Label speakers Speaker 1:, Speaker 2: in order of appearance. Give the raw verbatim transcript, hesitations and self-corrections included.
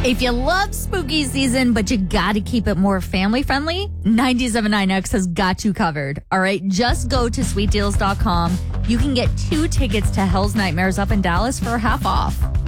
Speaker 1: If you love spooky season, but you got to keep it more family friendly, ninety-seven point nine X has got you covered. All right, just go to sweet deals dot com. You can get two tickets to Hell's Nightmares up in Dallas for half off.